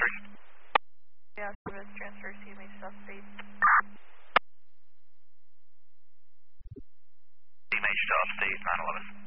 Yeah, service transfer, CMH South State. CMH South State, 911.